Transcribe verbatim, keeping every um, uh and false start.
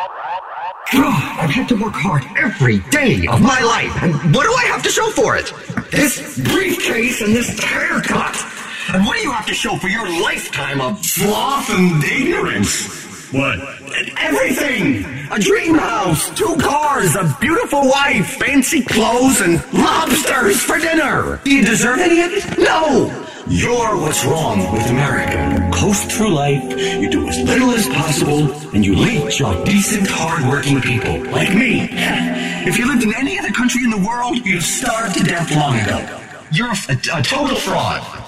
I've had to work hard every day of my life, and what do I have to show for it? This briefcase and this haircut. And what do you have to show for your lifetime of sloth and ignorance? What? Everything! A dream house, two cars, a beautiful wife, fancy clothes, and lobsters for dinner! Do you deserve any of it? No! You're what's wrong with America. You coast through life, you do as little as possible, and you leech on decent, hard-working people like me. If you lived in any other country in the world, you'd starve to death long ago. You're a, a, a total fraud.